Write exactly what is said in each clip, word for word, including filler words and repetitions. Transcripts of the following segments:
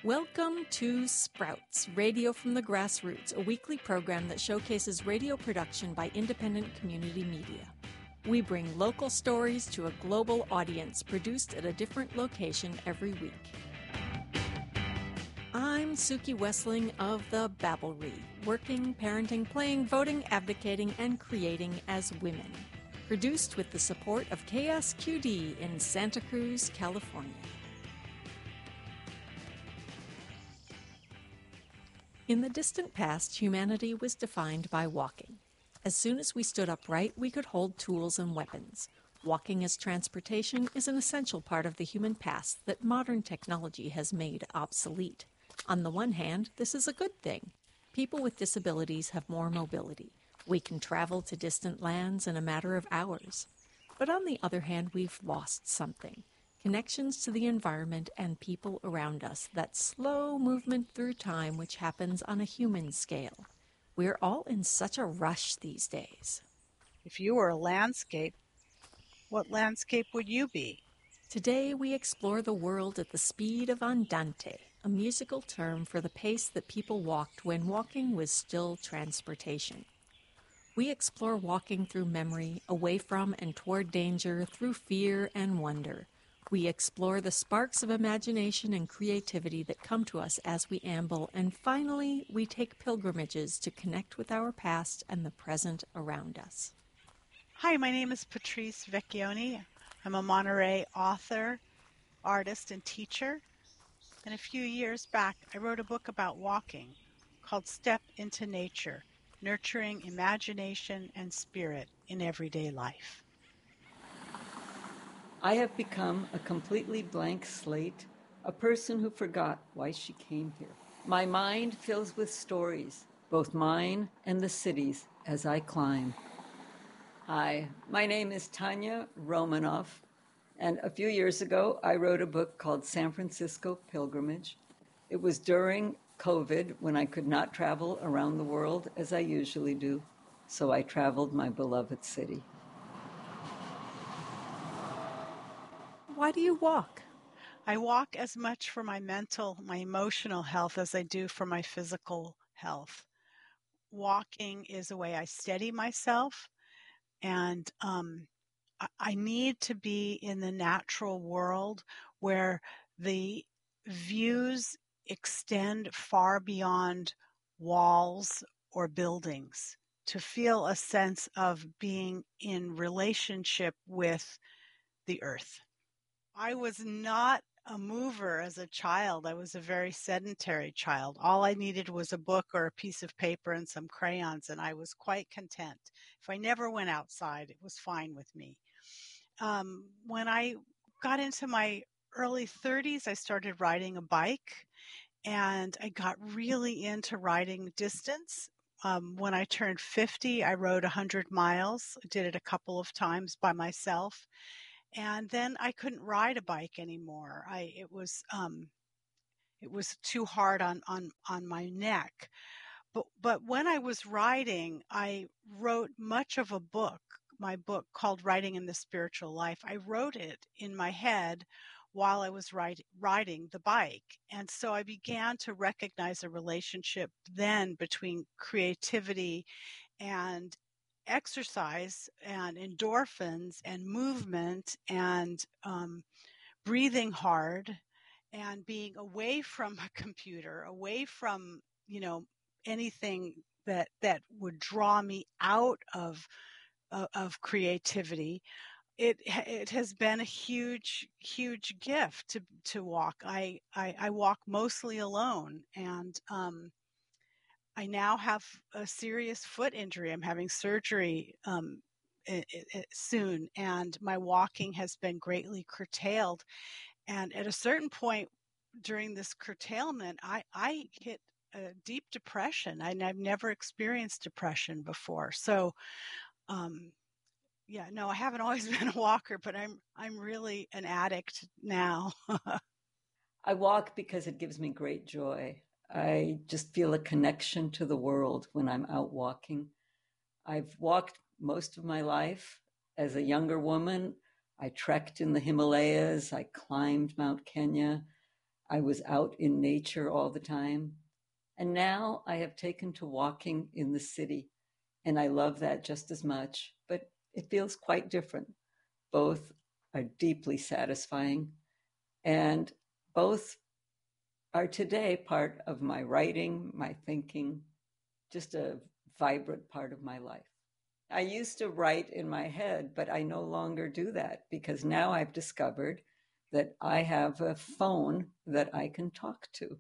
Welcome to Sprouts, Radio from the Grassroots, a weekly program that showcases radio production by independent community media. We bring local stories to a global audience, produced at a different location every week. I'm Suki Wessling of the Babblery, working, parenting, playing, voting, advocating, and creating as women. Produced with the support of K S Q D in Santa Cruz, California. In the distant past, humanity was defined by walking. As soon as we stood upright, we could hold tools and weapons. Walking as transportation is an essential part of the human past that modern technology has made obsolete. On the one hand, this is a good thing. People with disabilities have more mobility. We can travel to distant lands in a matter of hours. But on the other hand, we've lost something. Connections to the environment and people around us, that slow movement through time which happens on a human scale. We're all in such a rush these days. If you were a landscape, what landscape would you be? Today we explore the world at the speed of andante, a musical term for the pace that people walked when walking was still transportation. We explore walking through memory, away from and toward danger, through fear and wonder. We explore the sparks of imagination and creativity that come to us as we amble, and finally, we take pilgrimages to connect with our past and the present around us. Hi, my name is Patrice Vecchione. I'm a Monterey author, artist, and teacher. And a few years back, I wrote a book about walking called Step into Nature, Nurturing Imagination and Spirit in Everyday Life. I have become a completely blank slate, a person who forgot why she came here. My mind fills with stories, both mine and the city's, as I climb. Hi, my name is Tanya Romanoff, and a few years ago I wrote a book called San Francisco Pilgrimage. It was during COVID when I could not travel around the world as I usually do, so I traveled my beloved city. Why do you walk? I walk as much for my mental, my emotional health as I do for my physical health. Walking is a way I steady myself, and um, I, I need to be in the natural world where the views extend far beyond walls or buildings, to feel a sense of being in relationship with the earth. I was not a mover as a child. I was a very sedentary child. All I needed was a book or a piece of paper and some crayons, and I was quite content. If I never went outside, it was fine with me. Um, when I got into my early thirties, I started riding a bike, and I got really into riding distance. Um, when I turned fifty, I rode one hundred miles. I did it a couple of times by myself. And then I couldn't ride a bike anymore. I it was um, it was too hard on, on, on my neck. But but when I was riding, I wrote much of a book, my book called Writing in the Spiritual Life. I wrote it in my head while I was ride, riding the bike. And so I began to recognize a relationship then between creativity and exercise and endorphins and movement and um, breathing hard and being away from a computer, away from, you know, anything that that would draw me out of of, of creativity. It it has been a huge huge gift to to walk. I I, I walk mostly alone, and um, I now have a serious foot injury. I'm having surgery um, it, it, soon, and my walking has been greatly curtailed. And at a certain point during this curtailment, I, I hit a deep depression, and I've never experienced depression before. So, um, yeah, no, I haven't always been a walker, but I'm I'm really an addict now. I walk because it gives me great joy. I just feel a connection to the world when I'm out walking. I've walked most of my life. As a younger woman, I trekked in the Himalayas. I climbed Mount Kenya. I was out in nature all the time. And now I have taken to walking in the city, and I love that just as much, but it feels quite different. Both are deeply satisfying, and both are today part of my writing, my thinking, just a vibrant part of my life. I used to write in my head, but I no longer do that because now I've discovered that I have a phone that I can talk to.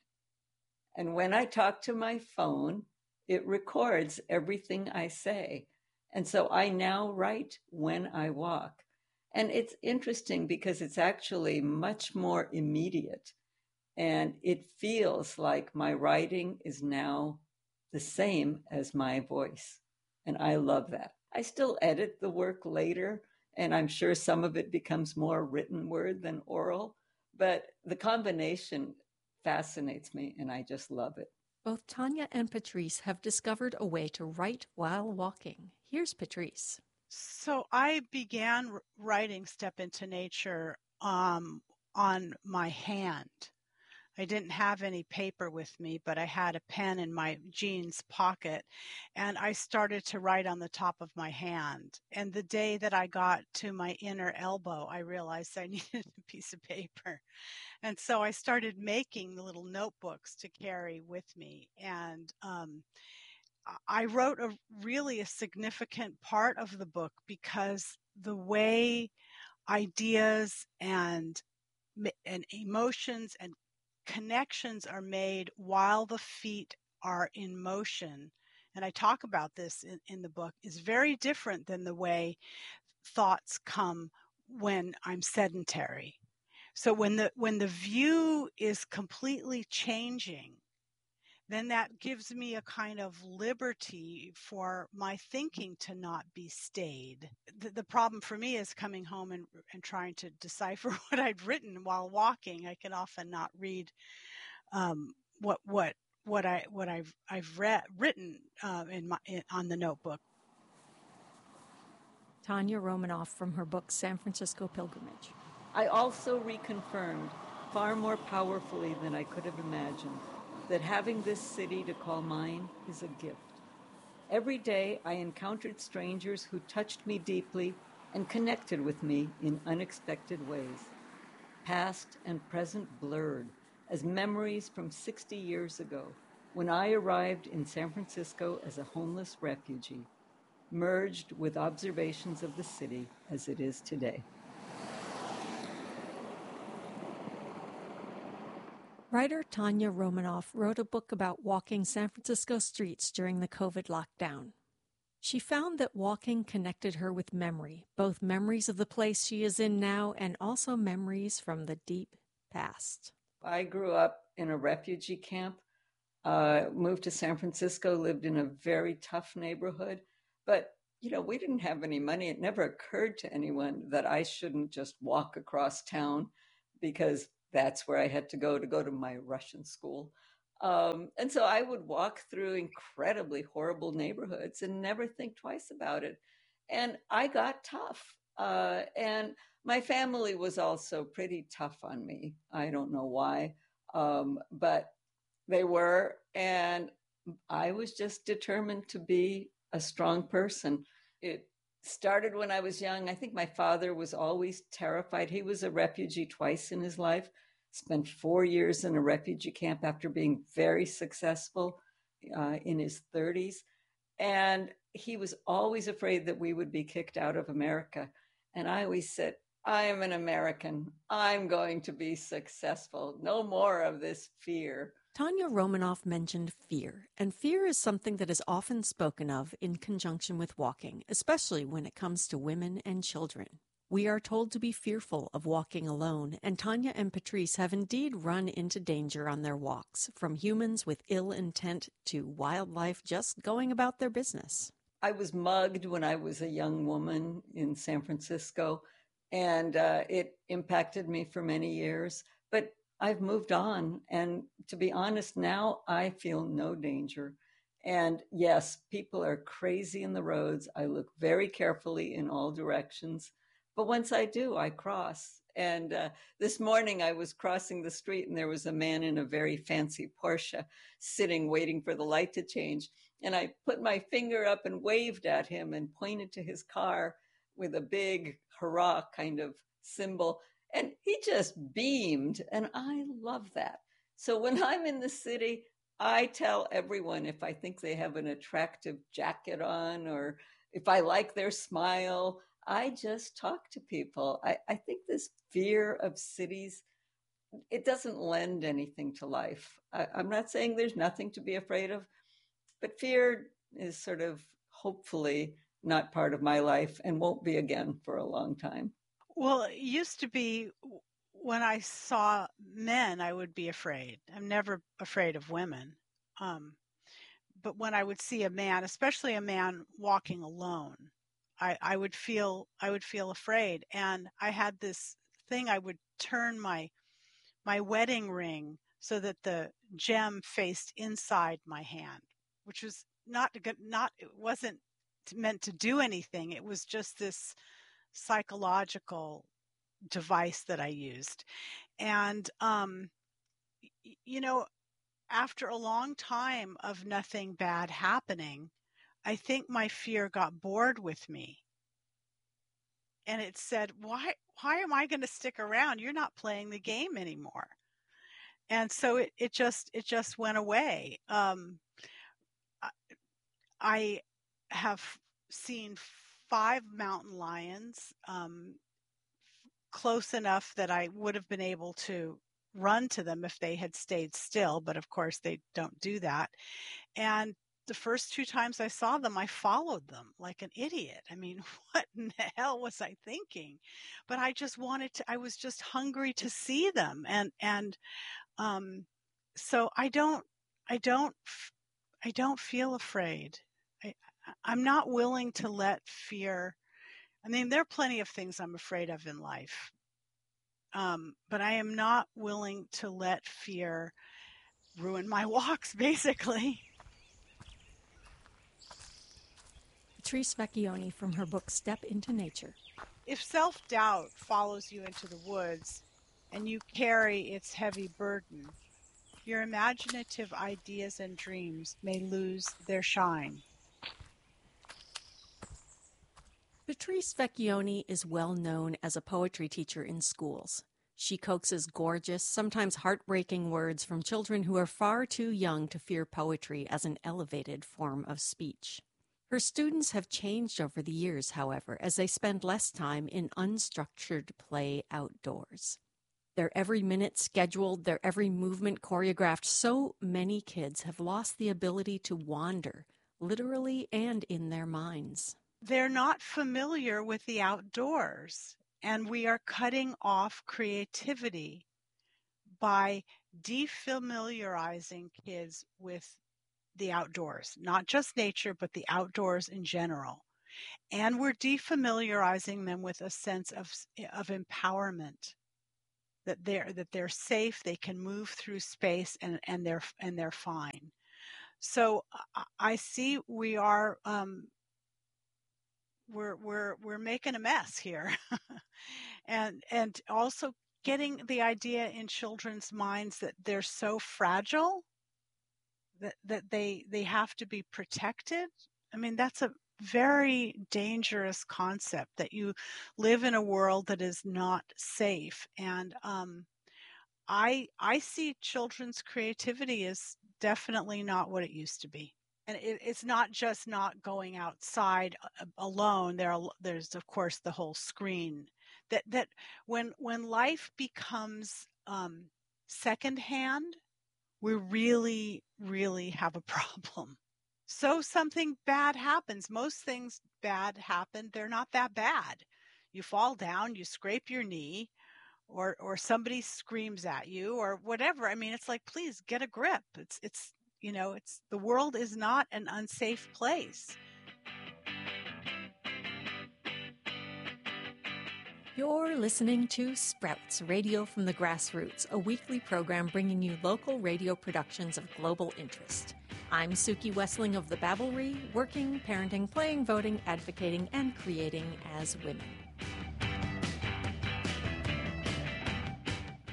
And when I talk to my phone, it records everything I say. And so I now write when I walk. And it's interesting because it's actually much more immediate. And it feels like my writing is now the same as my voice. And I love that. I still edit the work later, and I'm sure some of it becomes more written word than oral. But the combination fascinates me, and I just love it. Both Tanya and Patrice have discovered a way to write while walking. Here's Patrice. So I began writing Step into Nature um, on my hand. I didn't have any paper with me, but I had a pen in my jeans pocket, and I started to write on the top of my hand. And the day that I got to my inner elbow, I realized I needed a piece of paper. And so I started making little notebooks to carry with me. And um, I wrote a really a significant part of the book because the way ideas and and emotions and connections are made while the feet are in motion, and I talk about this in, in the book, is very different than the way thoughts come when I'm sedentary. So when the when the view is completely changing, then that gives me a kind of liberty for my thinking to not be stayed. The, the problem for me is coming home and, and trying to decipher what I'd written while walking. I can often not read um, what what what I what I've I've read written uh, in my in, on the notebook. Tanya Romanoff from her book San Francisco Pilgrimage. I also reconfirmed far more powerfully than I could have imagined that having this city to call mine is a gift. Every day I encountered strangers who touched me deeply and connected with me in unexpected ways. Past and present blurred as memories from sixty years ago when I arrived in San Francisco as a homeless refugee, merged with observations of the city as it is today. Writer Tanya Romanoff wrote a book about walking San Francisco streets during the COVID lockdown. She found that walking connected her with memory, both memories of the place she is in now and also memories from the deep past. I grew up in a refugee camp, uh, moved to San Francisco, lived in a very tough neighborhood. But, you know, we didn't have any money. It never occurred to anyone that I shouldn't just walk across town because that's where I had to go to go to my Russian school. Um, and so I would walk through incredibly horrible neighborhoods and never think twice about it. And I got tough. Uh, and my family was also pretty tough on me. I don't know why, um, but they were. And I was just determined to be a strong person. It started when I was young. I think my father was always terrified. He was a refugee twice in his life, spent four years in a refugee camp after being very successful uh, in his thirties. And he was always afraid that we would be kicked out of America. And I always said, I am an American. I'm going to be successful. No more of this fear. Tanya Romanoff mentioned fear, and fear is something that is often spoken of in conjunction with walking, especially when it comes to women and children. We are told to be fearful of walking alone, and Tanya and Patrice have indeed run into danger on their walks, from humans with ill intent to wildlife just going about their business. I was mugged when I was a young woman in San Francisco, and uh, it impacted me for many years. But I've moved on, and to be honest, now I feel no danger. And yes, people are crazy in the roads. I look very carefully in all directions. But once I do, I cross. And uh, this morning I was crossing the street and there was a man in a very fancy Porsche sitting waiting for the light to change. And I put my finger up and waved at him and pointed to his car with a big hurrah kind of symbol. And he just beamed. And I love that. So when I'm in the city, I tell everyone if I think they have an attractive jacket on or if I like their smile, I just talk to people. I, I think this fear of cities, it doesn't lend anything to life. I, I'm not saying there's nothing to be afraid of, but fear is sort of hopefully not part of my life and won't be again for a long time. Well, it used to be when I saw men, I would be afraid. I'm never afraid of women. Um, but when I would see a man, especially a man walking alone, I, I would feel I would feel afraid. And I had this thing, I would turn my my wedding ring so that the gem faced inside my hand, which was not not it wasn't meant to do anything. It was just this psychological device that I used. And, um, you know, after a long time of nothing bad happening, I think my fear got bored with me. And it said, why, why am I going to stick around? You're not playing the game anymore. And so it, it just, it just went away. Um, I have seen five mountain lions, um, close enough that I would have been able to run to them if they had stayed still, but of course they don't do that. And the first two times I saw them, I followed them like an idiot. I mean, what in the hell was I thinking? But I just wanted to, I was just hungry to see them. And, and, um, so I don't, I don't, I don't feel afraid. I, I'm not willing to let fear, I mean, there are plenty of things I'm afraid of in life. Um, but I am not willing to let fear ruin my walks, basically. Patrice Vecchione from her book Step into Nature. If self-doubt follows you into the woods and you carry its heavy burden, your imaginative ideas and dreams may lose their shine. Patrice Vecchione is well known as a poetry teacher in schools. She coaxes gorgeous, sometimes heartbreaking words from children who are far too young to fear poetry as an elevated form of speech. Her students have changed over the years, however, as they spend less time in unstructured play outdoors. Their every minute scheduled, their every movement choreographed, so many kids have lost the ability to wander, literally and in their minds. They're not familiar with the outdoors, and we are cutting off creativity by defamiliarizing kids with the outdoors, not just nature, but the outdoors in general. And we're defamiliarizing them with a sense of, of empowerment, that they're, that they're safe, they can move through space, and, and they're, and they're fine. So I see we are, um, we're, we're, we're making a mess here. and, and also getting the idea in children's minds that they're so fragile that, that they, they have to be protected. I mean, that's a very dangerous concept, that you live in a world that is not safe. And, um, I, I see children's creativity as definitely not what it used to be. And it, it's not just not going outside alone. There are, there's of course the whole screen that, that when, when life becomes, um, secondhand, we really, really have a problem. So something bad happens. Most things bad happen. They're not that bad. You fall down, you scrape your knee, or, or somebody screams at you or whatever. I mean, it's like, please get a grip. It's, it's, you know, it's, the world is not an unsafe place. You're listening to Sprouts, Radio from the Grassroots, a weekly program bringing you local radio productions of global interest. I'm Suki Wessling of The Babblery, working, parenting, playing, voting, advocating, and creating as women.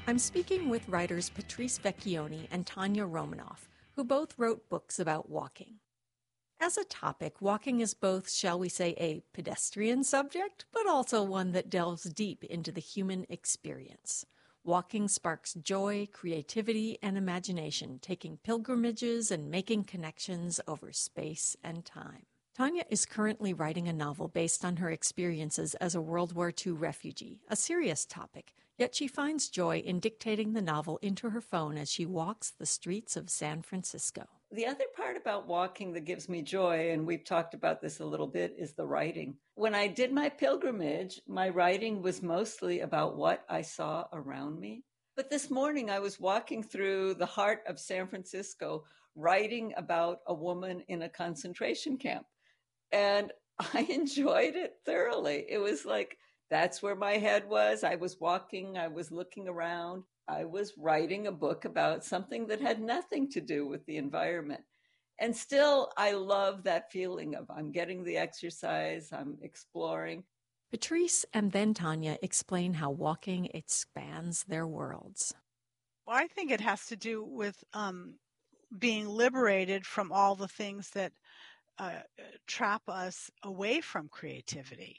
I'm speaking with writers Patrice Vecchione and Tanya Romanoff, who both wrote books about walking. As a topic, walking is both, shall we say, a pedestrian subject, but also one that delves deep into the human experience. Walking sparks joy, creativity, and imagination, taking pilgrimages and making connections over space and time. Tanya is currently writing a novel based on her experiences as a World War Two refugee, a serious topic, yet she finds joy in dictating the novel into her phone as she walks the streets of San Francisco. The other part about walking that gives me joy, and we've talked about this a little bit, is the writing. When I did my pilgrimage, my writing was mostly about what I saw around me. But this morning I was walking through the heart of San Francisco, writing about a woman in a concentration camp. And I enjoyed it thoroughly. It was like, that's where my head was. I was walking, I was looking around. I was writing a book about something that had nothing to do with the environment. And still, I love that feeling of I'm getting the exercise, I'm exploring. Patrice and then Tanya explain how walking expands their worlds. Well, I think it has to do with um, being liberated from all the things that uh, trap us away from creativity.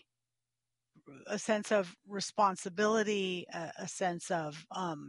A sense of responsibility, a, a sense of um,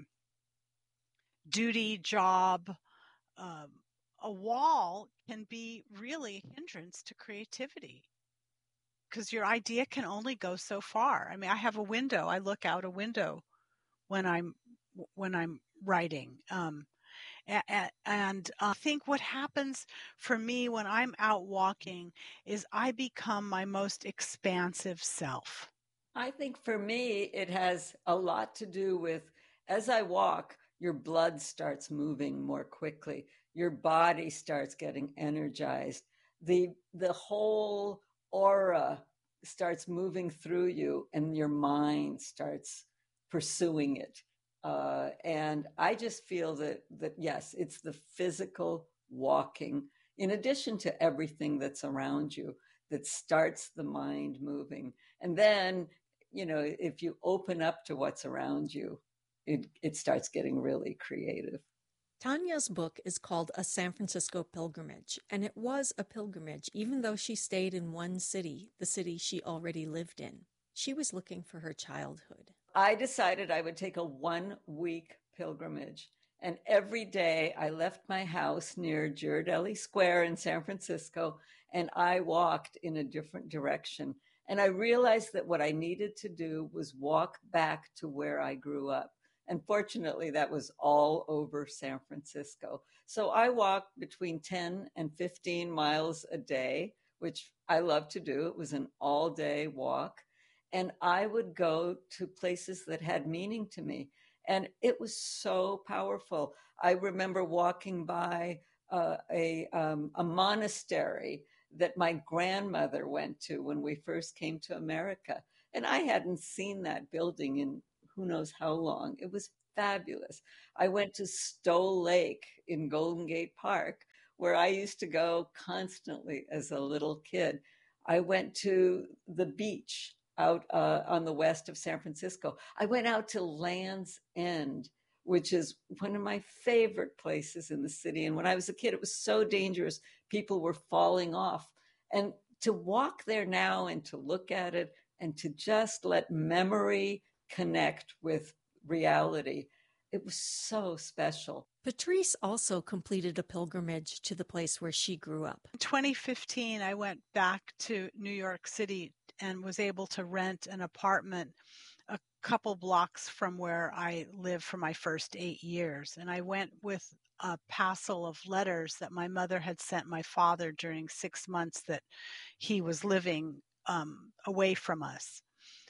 duty, job. Um, a wall can be really a hindrance to creativity because your idea can only go so far. I mean, I have a window. I look out a window when I'm when I'm writing. Um, and, and I think what happens for me when I'm out walking is I become my most expansive self. I think for me, it has a lot to do with, as I walk, your blood starts moving more quickly. Your body starts getting energized. The, the whole aura starts moving through you and your mind starts pursuing it. Uh, and I just feel that, that, yes, it's the physical walking, in addition to everything that's around you, that starts the mind moving. And then, you know, if you open up to what's around you, it, it starts getting really creative. Tanya's book is called A San Francisco Pilgrimage, and it was a pilgrimage even though she stayed in one city, the city she already lived in. She was looking for her childhood. I decided I would take a one-week pilgrimage, and every day I left my house near Ghirardelli Square in San Francisco, and I walked in a different direction. And I realized that what I needed to do was walk back to where I grew up. And fortunately, that was all over San Francisco. So I walked between ten and fifteen miles a day, which I love to do. It was an all-day walk. And I would go to places that had meaning to me. And it was so powerful. I remember walking by uh, a, um, a monastery that my grandmother went to when we first came to America. And I hadn't seen that building in who knows how long. It was fabulous. I went to Stowe Lake in Golden Gate Park, where I used to go constantly as a little kid. I went to the beach out uh, on the west of San Francisco. I went out to Land's End, which is one of my favorite places in the city. And when I was a kid, it was so dangerous. People were falling off. And to walk there now and to look at it and to just let memory connect with reality, it was so special. Patrice also completed a pilgrimage to the place where she grew up. In twenty fifteen, I went back to New York City and was able to rent an apartment a couple blocks from where I lived for my first eight years. And I went with a parcel of letters that my mother had sent my father during six months that he was living um, away from us.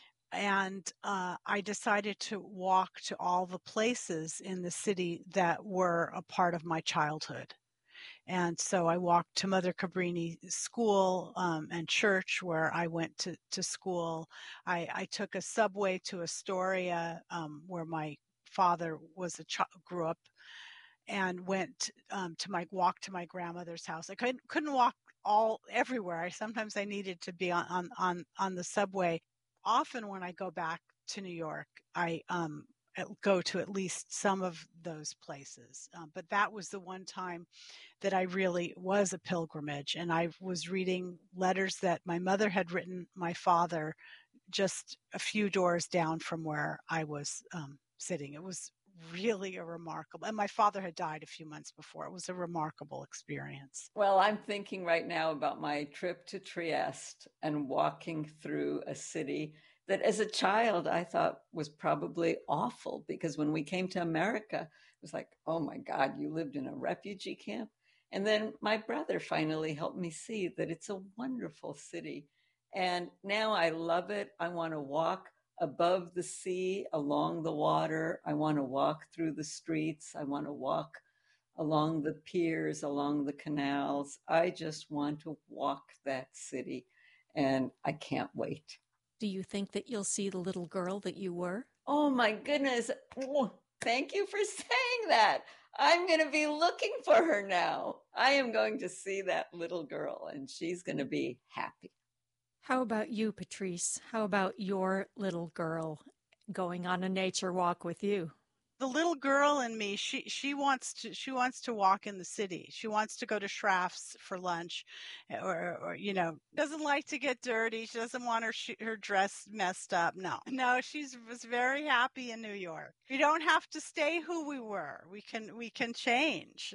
And uh, I decided to walk to all the places in the city that were a part of my childhood. And so I walked to Mother Cabrini School um, and church where I went to, to school. I, I took a subway to Astoria um, where my father was a ch- grew up, and went um, to my walk to my grandmother's house. I couldn't couldn't walk all everywhere. I sometimes I needed to be on on on, on the subway. Often when I go back to New York, I um, go to at least some of those places. Uh, but that was the one time that I really was a pilgrimage. And I was reading letters that my mother had written my father just a few doors down from where I was um, sitting. It was really a remarkable, and my father had died a few months before. It was a remarkable experience. Well, I'm thinking right now about my trip to Trieste and walking through a city that as a child I thought was probably awful, because when we came to America, it was like, oh my God, you lived in a refugee camp. And then my brother finally helped me see that it's a wonderful city. And now I love it. I want to walk above the sea, along the water. I want to walk through the streets. I want to walk along the piers, along the canals. I just want to walk that city, and I can't wait. Do you think that you'll see the little girl that you were? Oh my goodness. Oh, thank you for saying that. I'm going to be looking for her now. I am going to see that little girl, and she's going to be happy. How about you, Patrice? How about your little girl going on a nature walk with you? The little girl in me, she she wants to she wants to walk in the city. She wants to go to Schraff's for lunch, or, or you know, doesn't like to get dirty. She doesn't want her her dress messed up. No, no, she's was very happy in New York. We don't have to stay who we were. We can we can change.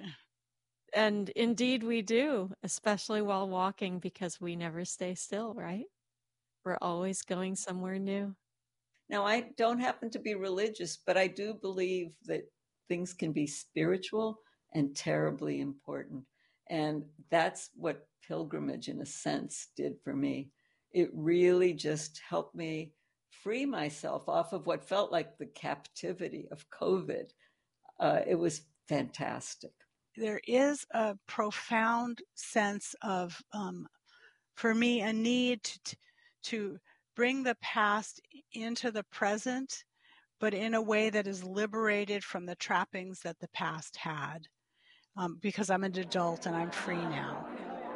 And indeed we do, especially while walking, because we never stay still, right? We're always going somewhere new. Now, I don't happen to be religious, but I do believe that things can be spiritual and terribly important. And that's what pilgrimage, in a sense, did for me. It really just helped me free myself off of what felt like the captivity of COVID. Uh, it was fantastic. There is a profound sense of, um, for me, a need to, to bring the past into the present, but in a way that is liberated from the trappings that the past had, um, because I'm an adult and I'm free now.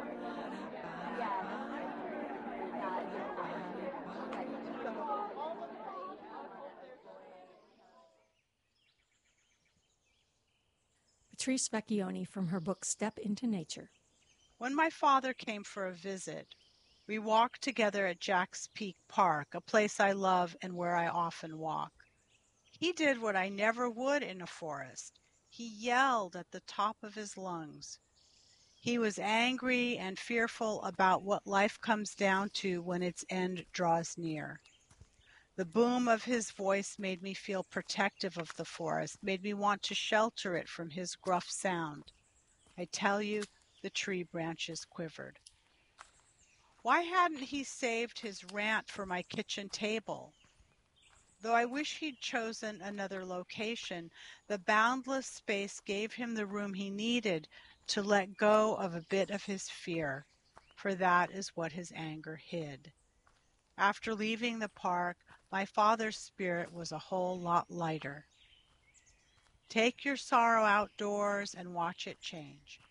Patrice Vecchione from her book Step into Nature. When my father came for a visit, we walked together at Jack's Peak Park, a place I love and where I often walk. He did what I never would in a forest. He yelled at the top of his lungs. He was angry and fearful about what life comes down to when its end draws near. The boom of his voice made me feel protective of the forest, made me want to shelter it from his gruff sound. I tell you, the tree branches quivered. Why hadn't he saved his rant for my kitchen table? Though I wish he'd chosen another location, the boundless space gave him the room he needed to let go of a bit of his fear, for that is what his anger hid. After leaving the park, my father's spirit was a whole lot lighter. Take your sorrow outdoors and watch it change.